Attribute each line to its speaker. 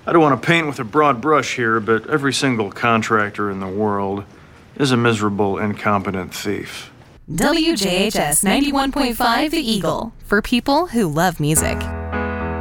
Speaker 1: I don't want to paint with a broad brush here, but every single contractor in the world is a miserable, incompetent thief.
Speaker 2: WJHS 91.5 The Eagle, for people who love music.